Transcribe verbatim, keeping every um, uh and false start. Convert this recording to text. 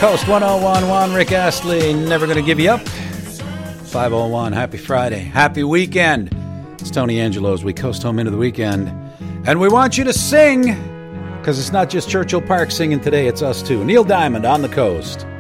Coast one oh one one, Rick Astley, Never Gonna Give You Up. five oh one, happy Friday, happy weekend. It's Tony Angelo's We Coast Home into the Weekend. And we want you to sing, because it's not just Churchill Park singing today, it's us too. Neil Diamond, On the Coast.